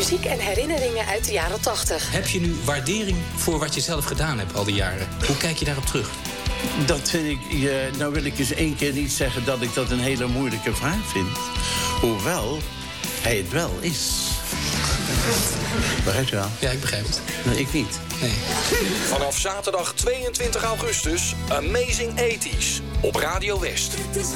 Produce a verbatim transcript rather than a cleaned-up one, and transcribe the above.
Muziek en herinneringen uit de jaren tachtig. Heb je nu waardering voor wat je zelf gedaan hebt al die jaren? Hoe kijk je daarop terug? Dat vind ik... Je, nou wil ik eens één keer niet zeggen dat ik dat een hele moeilijke vraag vind. Hoewel hij het wel is. Begrijp je wel? Ja, ik begrijp het. Nee, ik niet. Nee. Vanaf zaterdag tweeëntwintig augustus Amazing eighties op Radio West.